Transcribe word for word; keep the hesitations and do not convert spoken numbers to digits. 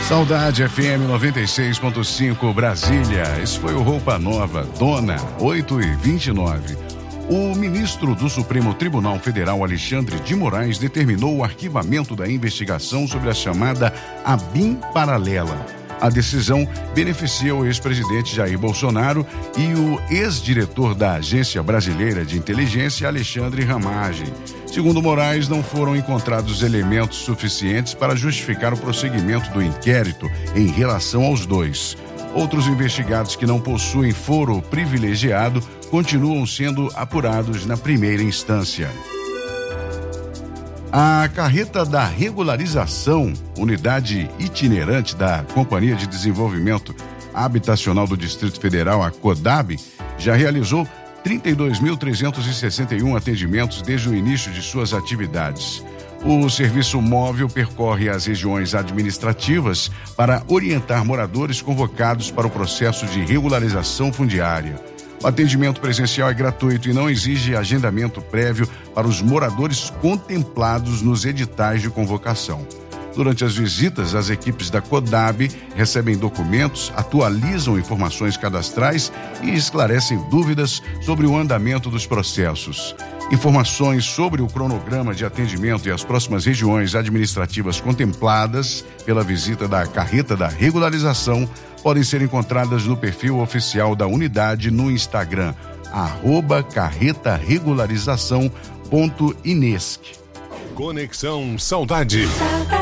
Saudade F M noventa e seis ponto cinco Brasília. Esse foi o Roupa Nova, Dona, oito e vinte e nove. O ministro do Supremo Tribunal Federal, Alexandre de Moraes, determinou o arquivamento da investigação sobre a chamada ABIN paralela. A decisão beneficia o ex-presidente Jair Bolsonaro e o ex-diretor da Agência Brasileira de Inteligência, Alexandre Ramagem. Segundo Moraes, não foram encontrados elementos suficientes para justificar o prosseguimento do inquérito em relação aos dois. Outros investigados que não possuem foro privilegiado continuam sendo apurados na primeira instância. A carreta da regularização, unidade itinerante da Companhia de Desenvolvimento Habitacional do Distrito Federal, a CODAB, já realizou trinta e dois mil trezentos e sessenta e um atendimentos desde o início de suas atividades. O serviço móvel percorre as regiões administrativas para orientar moradores convocados para o processo de regularização fundiária. O atendimento presencial é gratuito e não exige agendamento prévio para os moradores contemplados nos editais de convocação. Durante as visitas, as equipes da CODAB recebem documentos, atualizam informações cadastrais e esclarecem dúvidas sobre o andamento dos processos. Informações sobre o cronograma de atendimento e as próximas regiões administrativas contempladas pela visita da carreta da regularização podem ser encontradas no perfil oficial da unidade no Instagram, arroba carreta regularização ponto inesc. Conexão Saudade.